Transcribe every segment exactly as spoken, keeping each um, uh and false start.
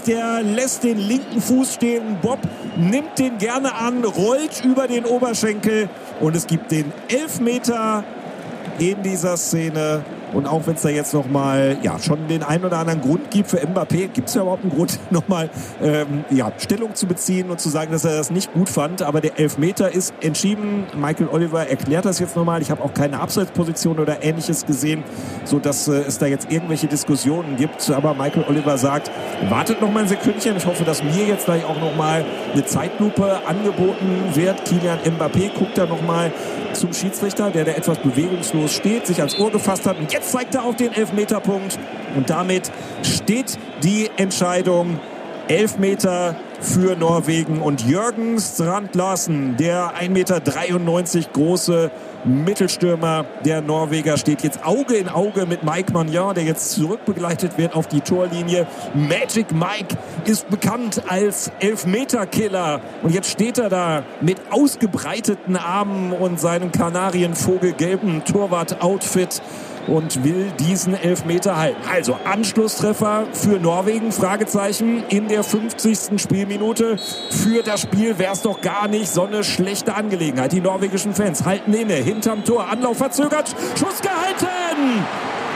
der lässt den linken Fuß stehen. Bob nimmt den gerne an, rollt über den Oberschenkel und es gibt den Elfmeter in dieser Szene. Und auch wenn es da jetzt nochmal ja, schon den einen oder anderen Grund gibt für Mbappé, gibt es ja überhaupt einen Grund, nochmal ähm, ja, Stellung zu beziehen und zu sagen, dass er das nicht gut fand. Aber der Elfmeter ist entschieden. Michael Oliver erklärt das jetzt nochmal. Ich habe auch keine Abseitsposition oder Ähnliches gesehen, sodass äh, es da jetzt irgendwelche Diskussionen gibt. Aber Michael Oliver sagt, wartet noch mal ein Sekündchen. Ich hoffe, dass mir jetzt gleich auch nochmal eine Zeitlupe angeboten wird. Kylian Mbappé guckt da nochmal zum Schiedsrichter, der da etwas bewegungslos steht, sich ans Ohr gefasst hat. Und jetzt zeigt er auf den Elfmeterpunkt. Und damit steht die Entscheidung. Elfmeter für Norwegen. Und Jürgen Strand Larsen, der ein Meter dreiundneunzig große Mittelstürmer der Norweger, steht jetzt Auge in Auge mit Mike Maignan, der jetzt zurückbegleitet wird auf die Torlinie. Magic Mike ist bekannt als Elfmeterkiller. Und jetzt steht er da mit ausgebreiteten Armen und seinem kanarienvogelgelben Torwart-Outfit und will diesen Elfmeter halten. Also Anschlusstreffer für Norwegen, Fragezeichen, in der fünfzigsten Spielminute. Für das Spiel wäre es doch gar nicht so eine schlechte Angelegenheit. Die norwegischen Fans halten inne, hinterm Tor, Anlauf verzögert, Schuss gehalten!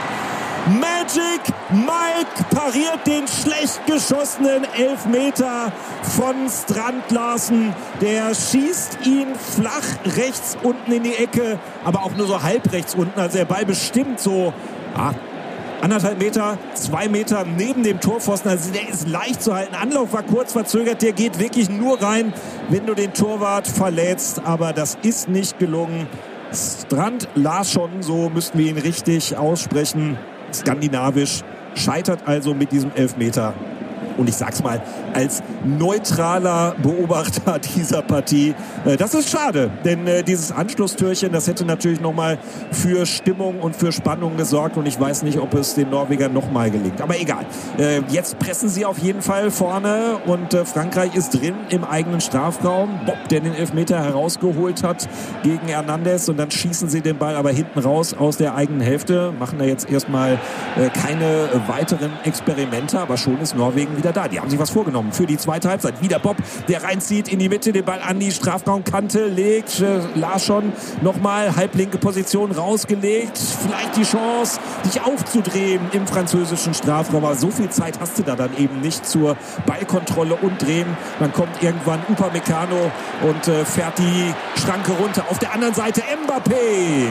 Magic Mike pariert den schlecht geschossenen Elfmeter von Strand Larsen. Der schießt ihn flach rechts unten in die Ecke, aber auch nur so halb rechts unten. Also der Ball bestimmt so ah, anderthalb Meter, zwei Meter neben dem Torpfosten. Also der ist leicht zu halten. Anlauf war kurz verzögert. Der geht wirklich nur rein, wenn du den Torwart verletzt. Aber das ist nicht gelungen. Strand Larsson, so müssten wir ihn richtig aussprechen, skandinavisch, scheitert also mit diesem Elfmeter. Und ich sag's mal, als neutraler Beobachter dieser Partie, äh, das ist schade, denn äh, dieses Anschlusstürchen, das hätte natürlich nochmal für Stimmung und für Spannung gesorgt und ich weiß nicht, ob es den Norwegern nochmal gelingt. Aber egal, äh, jetzt pressen sie auf jeden Fall vorne und äh, Frankreich ist drin im eigenen Strafraum. Bob, der den Elfmeter herausgeholt hat gegen Hernandez und dann schießen sie den Ball aber hinten raus aus der eigenen Hälfte, machen da jetzt erstmal äh, keine weiteren Experimente, aber schon ist Norwegen wieder da. Die haben sich was vorgenommen für die zweite Halbzeit. Wieder Bob, der reinzieht in die Mitte, den Ball an die Strafraumkante legt. Äh, Larsson nochmal halblinke Position rausgelegt. Vielleicht die Chance, dich aufzudrehen im französischen Strafraum. Aber so viel Zeit hast du da dann eben nicht zur Ballkontrolle und Drehen. Dann kommt irgendwann Upamecano und äh, fährt die Schranke runter. Auf der anderen Seite Mbappé.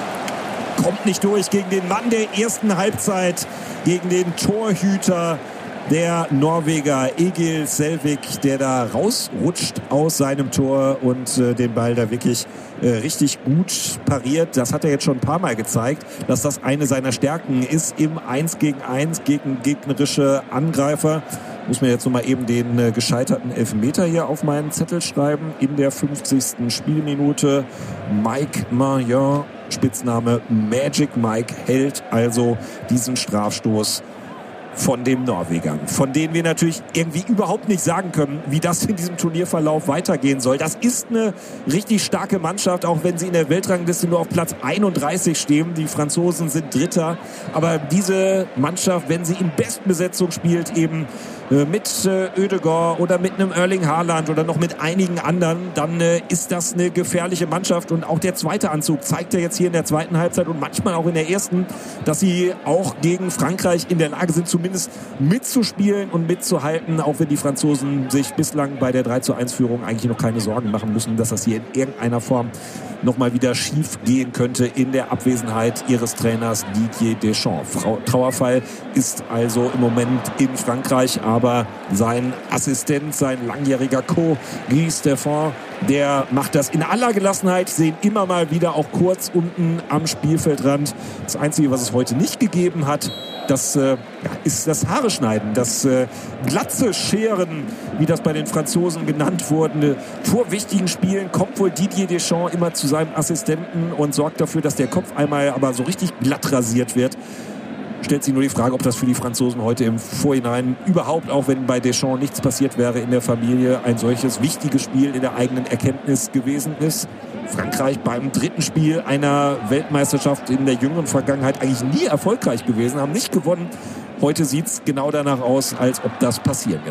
Kommt nicht durch gegen den Mann der ersten Halbzeit, gegen den Torhüter der Norweger Egil Selvik, der da rausrutscht aus seinem Tor und äh, den Ball da wirklich äh, richtig gut pariert. Das hat er jetzt schon ein paar Mal gezeigt, dass das eine seiner Stärken ist im eins gegen eins gegen gegnerische Angreifer. Muss mir jetzt nochmal eben den äh, gescheiterten Elfmeter hier auf meinen Zettel schreiben. In der fünfzigsten Spielminute Mike Maignan, Spitzname Magic Mike, hält also diesen Strafstoß von den Norwegern, von denen wir natürlich irgendwie überhaupt nicht sagen können, wie das in diesem Turnierverlauf weitergehen soll. Das ist eine richtig starke Mannschaft, auch wenn sie in der Weltrangliste nur auf Platz einunddreißig stehen. Die Franzosen sind Dritter, aber diese Mannschaft, wenn sie in Bestbesetzung spielt, eben äh, mit äh, Ødegaard oder mit einem Erling Haaland oder noch mit einigen anderen, dann äh, ist das eine gefährliche Mannschaft. Und auch der zweite Anzug zeigt ja jetzt hier in der zweiten Halbzeit und manchmal auch in der ersten, dass sie auch gegen Frankreich in der Lage sind, zumindest mitzuspielen und mitzuhalten, auch wenn die Franzosen sich bislang bei der drei zu eins Führung eigentlich noch keine Sorgen machen müssen, dass das hier in irgendeiner Form nochmal wieder schief gehen könnte in der Abwesenheit ihres Trainers Didier Deschamps. Trauerfall ist also im Moment in Frankreich, aber sein Assistent, sein langjähriger Co, Guy Stéphane, der macht das in aller Gelassenheit, sehen immer mal wieder auch kurz unten am Spielfeldrand. Das Einzige, was es heute nicht gegeben hat, das äh, ja, ist das Haare schneiden, das äh, Glatze scheren, wie das bei den Franzosen genannt wurde. Vor wichtigen Spielen kommt wohl Didier Deschamps immer zu seinem Assistenten und sorgt dafür, dass der Kopf einmal aber so richtig glatt rasiert wird. Stellt sich nur die Frage, ob das für die Franzosen heute im Vorhinein überhaupt, auch wenn bei Deschamps nichts passiert wäre in der Familie, ein solches wichtiges Spiel in der eigenen Erkenntnis gewesen ist. Frankreich beim dritten Spiel einer Weltmeisterschaft in der jüngeren Vergangenheit eigentlich nie erfolgreich gewesen, haben nicht gewonnen. Heute sieht es genau danach aus, als ob das passieren wird.